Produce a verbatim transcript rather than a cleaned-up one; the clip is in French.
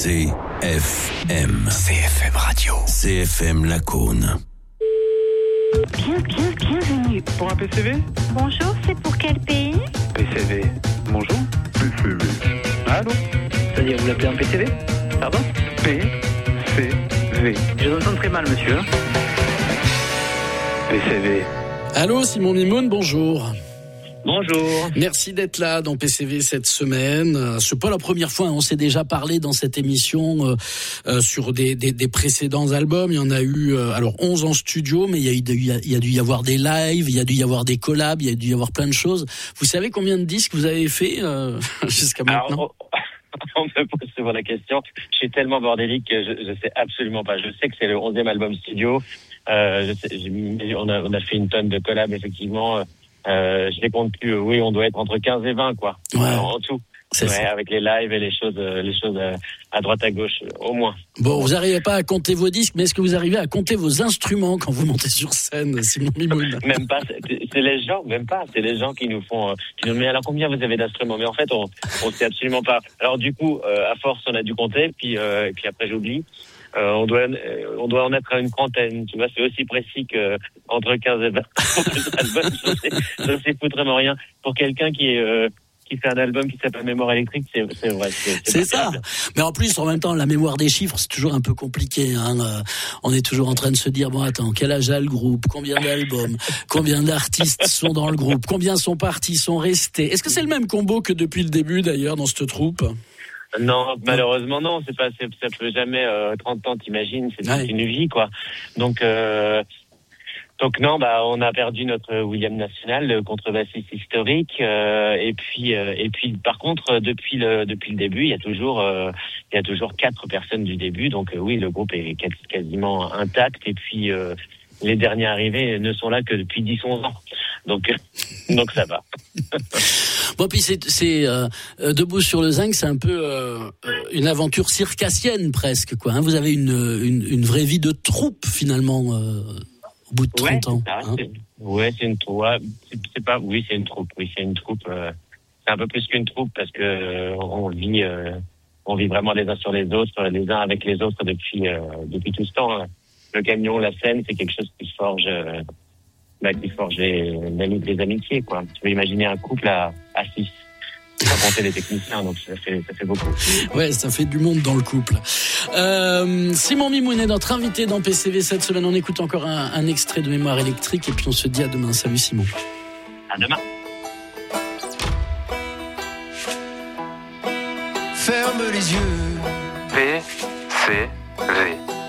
C F M. C F M Radio. C F M Lacaune. Bien, bien, bienvenue. Pour un P C V ? Bonjour, c'est pour quel pays ? P C V. Bonjour. P C V. Allô ? C'est-à-dire, vous l'appelez un P C V ? Pardon ? P C V. Je vous entends très mal, monsieur. P C V. Allô, Simon Mimoun, bonjour. Bonjour. Merci d'être là dans P C V cette semaine. Euh, c'est pas la première fois, hein, on s'est déjà parlé dans cette émission euh, euh, sur des, des, des précédents albums. Il y en a eu euh, alors onze en studio, mais il y a, eu, il y a, il y a dû y avoir des lives, il y a dû y avoir des collabs, il y a dû y avoir plein de choses. Vous savez combien de disques vous avez fait euh, jusqu'à maintenant ? Alors, on me pose souvent la question. Je suis tellement bordélique que je, je sais absolument pas. Je sais que c'est le onzième album studio. Euh, je sais, j'ai, on a, on a fait une tonne de collabs, effectivement. Euh, je les compte plus. Oui, on doit être entre quinze et vingt, quoi. Ouais. Euh, en tout. C'est ouais, ça. avec les lives et les choses, euh, les choses euh, à droite à gauche, euh, au moins. Bon, vous n'arrivez pas à compter vos disques, mais est-ce que vous arrivez à compter vos instruments quand vous montez sur scène, Simon Mimoun ? Même pas. C'est, c'est les gens, même pas. C'est les gens qui nous font. Euh, qui nous, mais alors combien vous avez d'instruments ? Mais en fait, on, on sait absolument pas. Alors du coup, euh, à force, on a dû compter, puis euh, et puis après, j'oublie. Euh, on doit, euh, on doit en être à une trentaine. Tu vois, c'est aussi précis que entre quinze et vingt. je sais, je sais foutrement rien. Pour quelqu'un qui est, euh, qui fait un album qui s'appelle Mémoire électrique, c'est, c'est vrai. C'est, c'est, c'est ça. Mais en plus, en même temps, la mémoire des chiffres, c'est toujours un peu compliqué. Hein. Euh, on est toujours en train de se dire, bon, attends, quel âge a le groupe ? Combien d'albums ? Combien d'artistes sont dans le groupe ? Combien sont partis, sont restés ? Est-ce que c'est le même combo que depuis le début, d'ailleurs, dans cette troupe ? Non, malheureusement non, c'est pas, c'est, ça peut jamais euh, trente ans, t'imagines, c'est ouais. toute une vie, quoi. Donc, euh, donc non, bah on a perdu notre William National, le contrebassiste historique, euh, et puis euh, et puis par contre depuis le depuis le début, il y a toujours euh, il y a toujours quatre personnes du début, donc euh, oui, le groupe est quasiment intact, et puis euh, les derniers arrivés ne sont là que depuis dix onze ans. Donc, donc ça va. Bon, puis c'est, c'est euh, Debout sur le zinc, c'est un peu euh, une aventure circassienne presque, quoi. Hein. Vous avez une, une, une vraie vie de troupe finalement euh, au bout de trente ouais, ans. Ça, hein. c'est, ouais, c'est une troupe. Ouais, c'est, c'est pas. Oui, c'est une troupe. Oui, c'est une troupe. Euh, c'est un peu plus qu'une troupe parce que euh, on vit, euh, on vit vraiment les uns sur les autres, les uns avec les autres depuis euh, depuis tout ce temps. Hein. Le camion, la scène, c'est quelque chose qui forge. Euh, Bah, qui forge des, des amitiés, quoi. Tu peux imaginer un couple à, à six. Sans compter les techniciens, donc ça fait, ça fait beaucoup. Ouais, ça fait du monde dans le couple. Euh, Simon Mimoun est notre invité dans P C V cette semaine. On écoute encore un, un extrait de Mémoire électrique et puis on se dit à demain. Salut Simon. À demain. Ferme les yeux. P C V